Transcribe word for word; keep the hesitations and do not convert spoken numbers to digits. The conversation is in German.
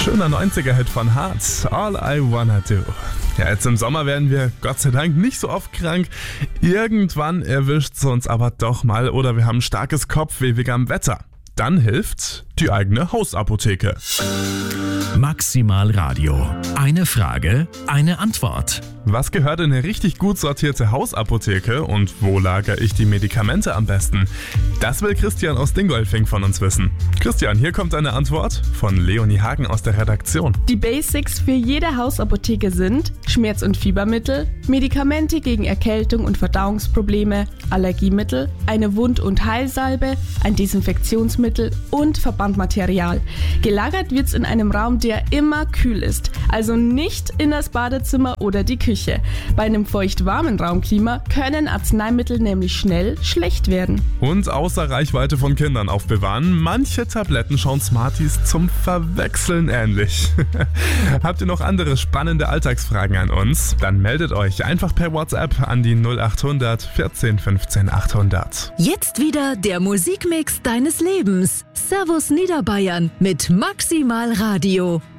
Schöner neunziger-Hit von Heart, All I Wanna Do. Ja, jetzt im Sommer werden wir Gott sei Dank nicht so oft krank. Irgendwann erwischt es uns aber doch mal oder wir haben starkes Kopfweh wegen am Wetter. Dann hilft die eigene Hausapotheke. Maximal Radio. Eine Frage, eine Antwort. Was gehört in eine richtig gut sortierte Hausapotheke und wo lagere ich die Medikamente am besten? Das will Christian aus Dingolfing von uns wissen. Christian, hier kommt eine Antwort von Leonie Hagen aus der Redaktion. Die Basics für jede Hausapotheke sind Schmerz- und Fiebermittel, Medikamente gegen Erkältung und Verdauungsprobleme, Allergiemittel, eine Wund- und Heilsalbe, ein Desinfektionsmittel und Verbandmaterial. Gelagert wird's in einem Raum, der immer kühl ist, also nicht in das Badezimmer oder die Küche. Bei einem feucht-warmen Raumklima können Arzneimittel nämlich schnell schlecht werden. Und außer Reichweite von Kindern aufbewahren, manche Tabletten schauen Smarties zum Verwechseln ähnlich. Habt ihr noch andere spannende Alltagsfragen an uns? Dann meldet euch einfach per WhatsApp an die null acht hundert vierzehn fünfzehn achthundert. Jetzt wieder der Musikmix deines Lebens. Servus Niederbayern mit Maximal Radio.